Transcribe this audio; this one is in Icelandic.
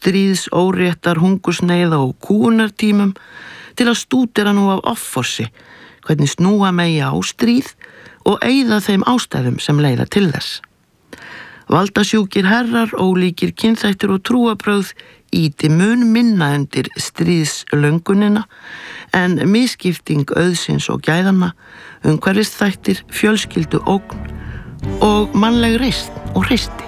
stríðs, óréttar, hungursneyða og kúgunartímum til að stúdera nú af offorsi, hvernig snúa megi á stríð og eyða þeim ástæðum sem leiða til þess. Valdasjúkir herrar, ólíkir kynþættir og trúarbrögð ýti mun minna undir stríðslöngunina en misskipting auðsins og gæðanna, umhverfisþættir, fjölskyldu ógn og mannleg reisn og hreisti.